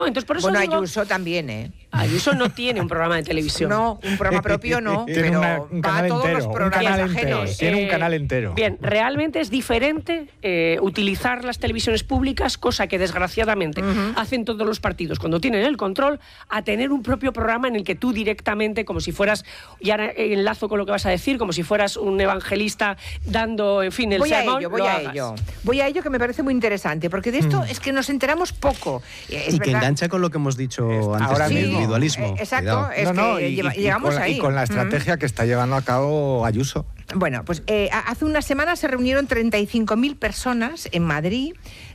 Entonces, por eso bueno, digo, Ayuso también, ¿eh? Ayuso no tiene un programa de televisión. No, un programa propio no, tiene pero un va a canal todos entero, los programas ajenos. Tiene un canal entero. Bien, realmente es diferente utilizar las televisiones públicas, cosa que desgraciadamente hacen todos los partidos cuando tienen el control, a tener un propio programa en el que tú directamente, como si fueras, y ahora enlazo con lo que vas a decir, como si fueras un evangelista dando, en fin, el sermón. Voy a ello, que me parece muy interesante, porque de esto es que nos enteramos poco. Y que engancha con lo que hemos dicho antes ahora del mismo. individualismo. Exacto, llegamos ahí. Y con la estrategia que está llevando a cabo Ayuso. Bueno, pues hace unas semanas se reunieron 35.000 personas en Madrid.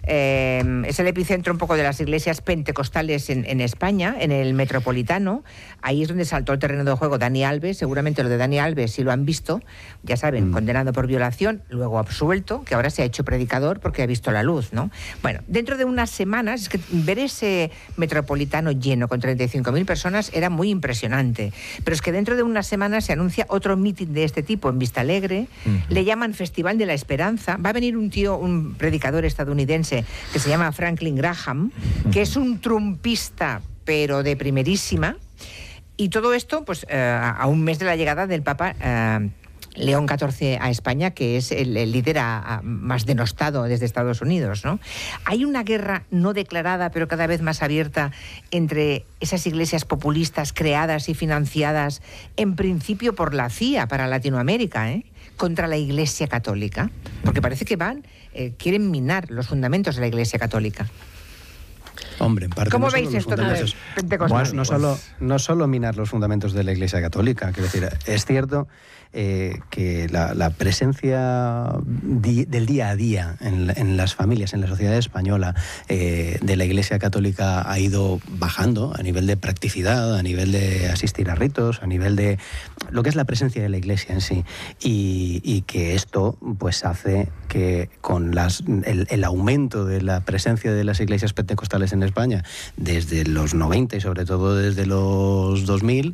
Es el epicentro un poco de las iglesias pentecostales en España, en el Metropolitano. Ahí es donde saltó el terreno de juego Dani Alves. Seguramente lo de Dani Alves, si lo han visto, ya saben, condenado por violación, luego absuelto, que ahora se ha hecho predicador porque ha visto la luz, ¿no? Bueno, dentro de unas semanas, es que ver ese Metropolitano lleno con 35.000 personas era muy impresionante. Pero es que dentro de unas semanas se anuncia otro mítin de este tipo en Vista Alegre. Le llaman Festival de la Esperanza. Va a venir un predicador estadounidense que se llama Franklin Graham, que es un trumpista, pero de primerísima. Y todo esto, pues, a un mes de la llegada del Papa León XIV a España, que es el líder más denostado desde Estados Unidos, ¿no? Hay una guerra no declarada, pero cada vez más abierta, entre esas iglesias populistas creadas y financiadas, en principio por la CIA para Latinoamérica, contra la Iglesia Católica, porque parece que quieren minar los fundamentos de la Iglesia Católica. Hombre, en parte ¿Cómo no veis solo esto? Bueno, no solo minar los fundamentos de la Iglesia Católica, quiero decir, es cierto que la presencia del día a día en las familias, en la sociedad española, de la Iglesia Católica ha ido bajando a nivel de practicidad, a nivel de asistir a ritos, a nivel de lo que es la presencia de la Iglesia en sí, y que esto pues hace que con el aumento de la presencia de las iglesias pentecostales en España desde los 90 y sobre todo desde los 2000,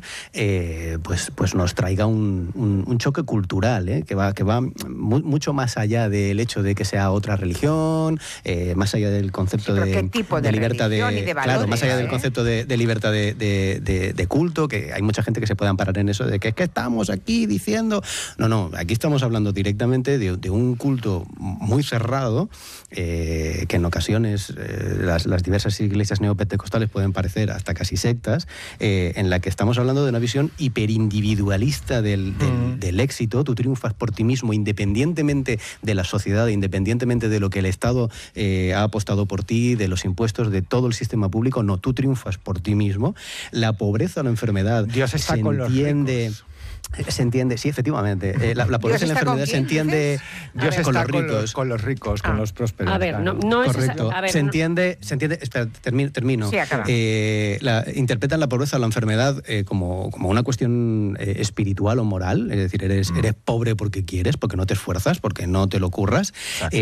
pues nos traiga un choque cultural, que va mucho más allá del hecho de que sea otra religión, más allá del concepto ¿qué tipo de libertad religión y de valores, claro, más allá del concepto de libertad de culto, que hay mucha gente que se puede amparar en eso de que es que estamos aquí diciendo... No, aquí estamos hablando directamente de un culto muy cerrado, que en ocasiones las diversas iglesias neopentecostales pueden parecer hasta casi sectas, en la que estamos hablando de una visión hiperindividualista del éxito. Tú triunfas por ti mismo independientemente de la sociedad, independientemente de lo que el Estado ha apostado por ti, de los impuestos, de todo el sistema público. No, tú triunfas por ti mismo. La pobreza o la enfermedad Dios está con los ricos. Se entiende, sí, efectivamente. La pobreza y la enfermedad se entiende. Dios está con los ricos. Con los ricos, con los prósperos. A ver, claro. no es correcto. esa, a ver, se entiende. Espera, termino. Sí, acaba. Interpretan la pobreza o la enfermedad como una cuestión espiritual o moral. Es decir, eres pobre porque quieres, porque no te esfuerzas, porque no te lo curras.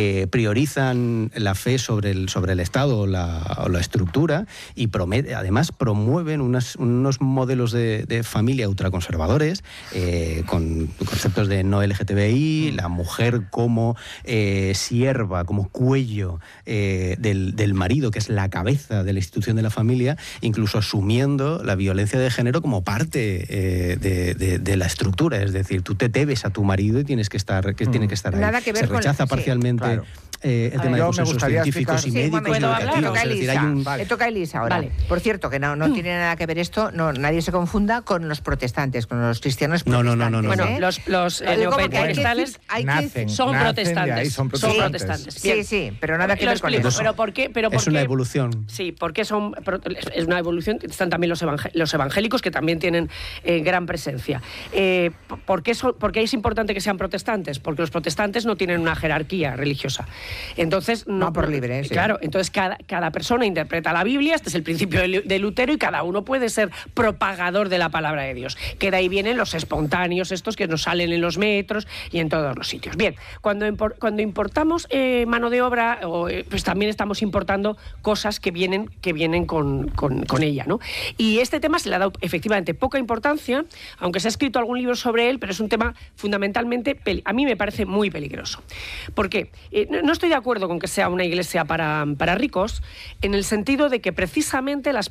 Priorizan la fe sobre el Estado o la estructura y además promueven unos modelos de familia ultraconservadores, con conceptos de no LGTBI, la mujer como sierva, como cuello del marido, que es la cabeza de la institución de la familia, incluso asumiendo la violencia de género como parte de la estructura. Es decir, tú te debes a tu marido y tiene que estar ahí. Nada que ver Se rechaza parcialmente claro. el tema de consensos científicos y médicos y educativos. Toca Es decir, hay un... Le toca a Elisa ahora. Vale. Por cierto, que no tiene nada que ver esto, nadie se confunda con los protestantes, con los cristianos protestantes. No. Bueno, los neopentecostales son protestantes. Son protestantes. Sí, pero nada que ver con eso. ¿Pero por qué? Es una evolución. Sí, porque es una evolución. Están también los evangélicos, que también tienen gran presencia. ¿Por qué es importante que sean protestantes? Porque los protestantes no tienen una jerarquía religiosa. Entonces, no por libre, sí. Claro, entonces cada persona interpreta la Biblia, este es el principio de Lutero, y cada uno puede ser propagador de la palabra de Dios. Que de ahí vienen los espontáneos estos que nos salen en los metros y en todos los sitios. Bien, cuando importamos mano de obra, pues también estamos importando cosas que vienen con ella, ¿no? Y este tema se le ha dado efectivamente poca importancia, aunque se ha escrito algún libro sobre él, pero es un tema fundamentalmente, a mí me parece muy peligroso. ¿Por qué? No estoy de acuerdo con que sea una iglesia para ricos, en el sentido de que precisamente las